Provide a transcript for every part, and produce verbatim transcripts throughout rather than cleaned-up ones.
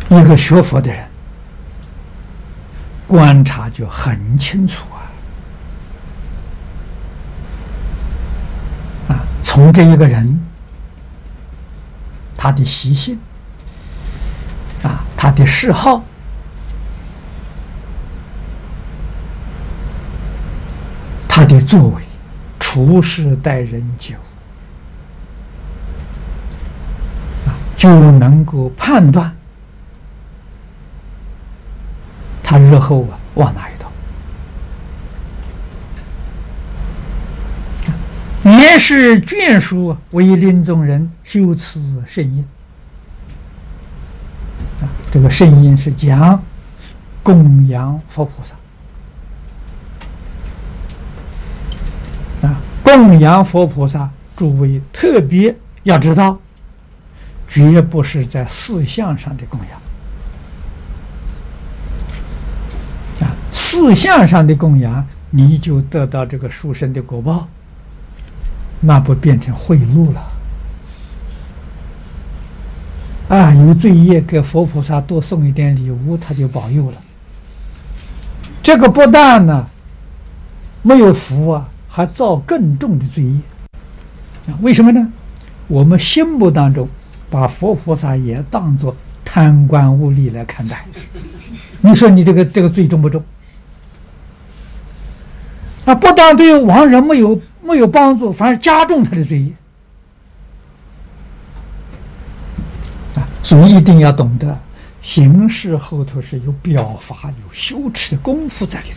一个学佛的人观察就很清楚啊！啊，从这一个人他的习性啊，他的嗜好，他的作为，处事待人接物，啊，就能够判断他日后啊往哪一道。也是眷属为临终人修持圣因。啊，这个圣因是讲供养佛菩萨。啊，供养佛菩萨，诸位特别要知道，绝不是在事相上的供养。啊，事相上的供养，你就得到这个殊胜的果报。那不变成贿赂了啊！有罪业给佛菩萨多送一点礼物，他就保佑了。这个不但呢没有福啊，还造更重的罪业啊！为什么呢？我们心目当中把佛菩萨也当作贪官污吏来看待，你说你这个这个罪重不重？啊，不但对亡人没有没有帮助，反而加重他的罪业啊！所以一定要懂得，行事后头是有表法、有修持的功夫在里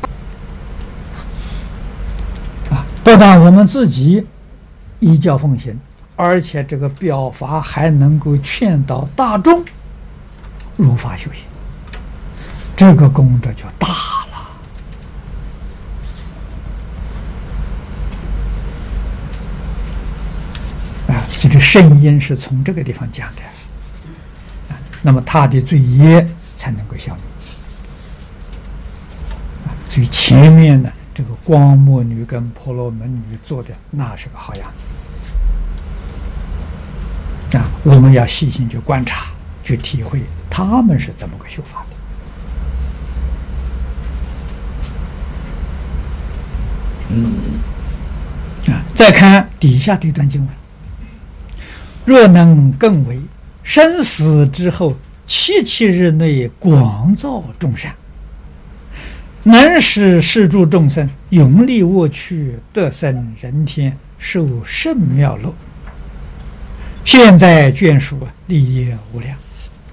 头啊！不但我们自己依教奉行，而且这个表法还能够劝导大众如法修行，这个功德就大了。所以这圣因是从这个地方讲的，啊，那么他的罪业才能够消灭。啊，所以前面呢，这个光目女跟婆罗门女做的那是个好样子。啊，我们要细心去观察，去体会他们是怎么个修法的。嗯，啊，再看底下这段经文。若能更为生死之后七七日内广造众善，能使世诸众生永离恶趣，得生人天，受圣妙乐。现在眷属利业无量。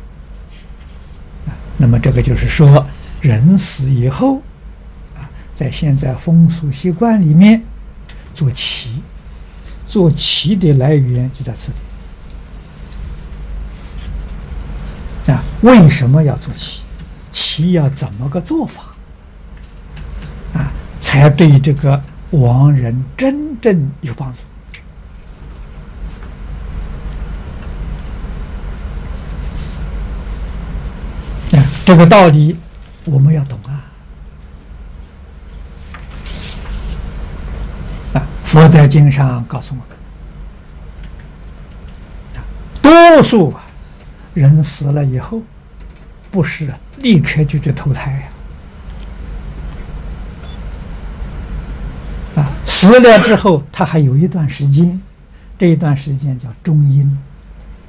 那么这个就是说，人死以后啊，在现在风俗习惯里面做旗，做旗的来源就在此里。啊，为什么要做旗？旗要怎么个做法啊，才对这个亡人真正有帮助？啊，这个道理我们要懂啊！啊，佛在经上告诉我们，多数啊。人死了以后，不是立刻就去投胎呀！啊，死了之后，他还有一段时间，这一段时间叫中阴。